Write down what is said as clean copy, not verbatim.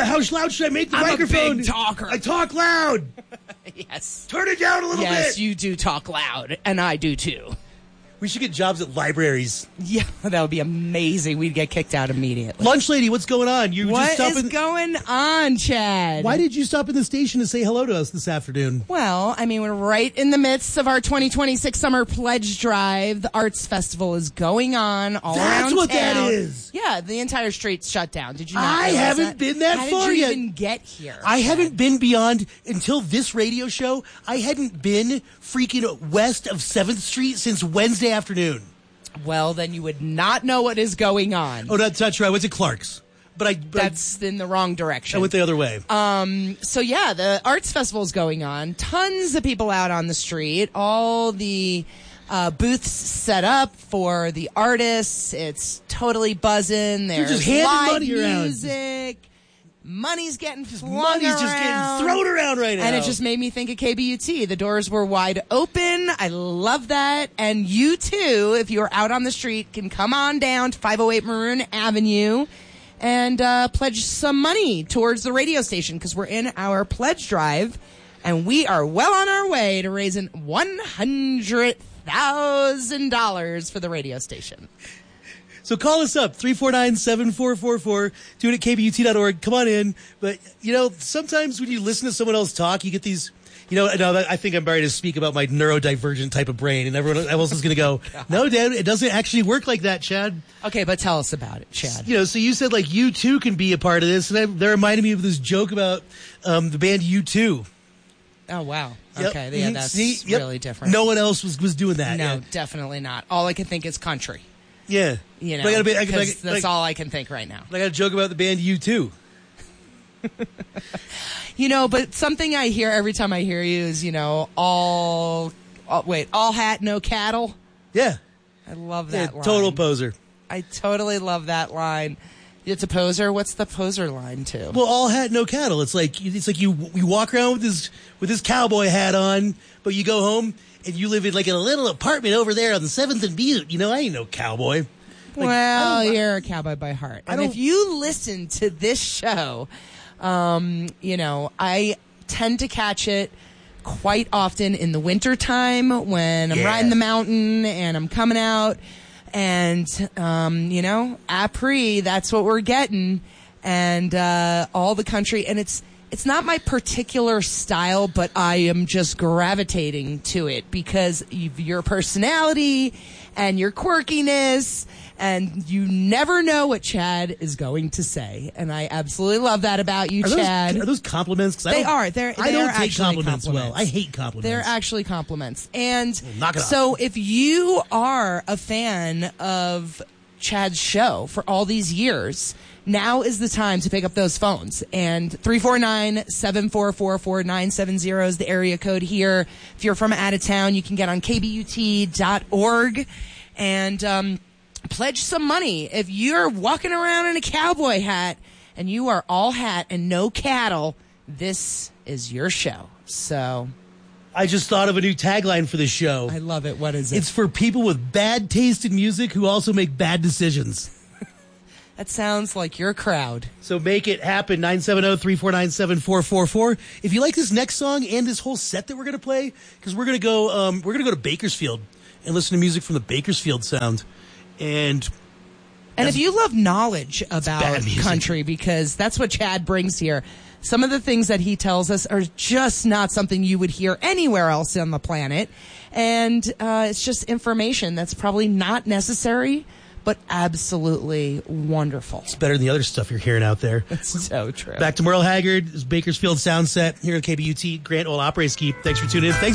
How loud should I make the I'm microphone? a big talker. I talk loud. Yes. Turn it down a little bit. Yes, you do talk loud, and I do too. We should get jobs at libraries. Yeah, that would be amazing. We'd get kicked out immediately. Lunch lady, what's going on? You What just is going on, Chad? Why did you stop in the station to say hello to us this afternoon? Well, I mean, we're right in the midst of our 2026 Summer Pledge Drive. The Arts Festival is going on all around town. That's what that is. Yeah, the entire street's shut down. Did you not I realize haven't been that How far did you yet. even get here? I haven't been beyond, until this radio show, I hadn't been freaking west of 7th Street since Wednesday afternoon. Well, then you would not know what is going on. Oh, that's not true. I went to Clark's. That's in the wrong direction. I went the other way. So yeah, the Arts Festival is going on. Tons of people out on the street. All the booths set up for the artists. It's totally buzzing. There's just handing live money around. music. Money's getting flung Money's around. just getting thrown around right now. And it just made me think of KBUT. The doors were wide open. I love that. And you too, if you're out on the street, can come on down to 508 Maroon Avenue and pledge some money towards the radio station, because we're in our pledge drive, and we are well on our way to raising $100,000 for the radio station. So call us up, 349-7444. Do it at kbut.org. Come on in. But, sometimes when you listen to someone else talk, you get these, I think I'm ready to speak about my neurodivergent type of brain, and everyone else is going to go, no, Dad, it doesn't actually work like that, Chad. Okay, but tell us about it, Chad. So you said, you too can be a part of this, and that reminded me of this joke about the band U2. Oh, wow. Yep. Okay, yeah, that's really different. No one else was doing that. No, yet. definitely not. All I can think is country. Yeah. That's all I can think right now. I got a joke about the band U2. But something I hear every time I hear you is, all hat, no cattle. Yeah. I love that line. Total poser. I totally love that line. It's a poser. What's the poser line too? Well, all hat, no cattle. It's like you walk around with this cowboy hat on, but you go home and you live in a little apartment over there on the 7th and Butte. I ain't no cowboy. You're a cowboy by heart. And if you listen to this show, I tend to catch it quite often in the wintertime when I'm riding the mountain and I'm coming out. And, après, that's what we're getting. And all the country. And it's not my particular style, but I am just gravitating to it because of your personality and your quirkiness, and you never know what Chad is going to say. And I absolutely love that about you, Chad. Are those compliments? 'Cause I don't take compliments well. I hate compliments. They're actually compliments. And knock it so off. if you are a fan of Chad's show for all these years, now is the time to pick up those phones. And 349-7444-970 is the area code here. If you're from out of town, you can get on kbut.org and pledge some money. If you're walking around in a cowboy hat and you are all hat and no cattle, this is your show. So I just thought of a new tagline for the show. I love it. What is it? It's for people with bad taste in music who also make bad decisions. That sounds like your crowd. So make it happen, 970-349-7444. If you like this next song and this whole set that we're going to play, because we're going to go to Bakersfield and listen to music from the Bakersfield sound. And if you love knowledge about country, because that's what Chad brings here, some of the things that he tells us are just not something you would hear anywhere else on the planet. And it's just information that's probably not necessary, but absolutely wonderful. It's better than the other stuff you're hearing out there. It's so true. Back to Merle Haggard, Bakersfield sound set here at KBUT, Grant Ole Opry Ski. Thanks for tuning in. Thanks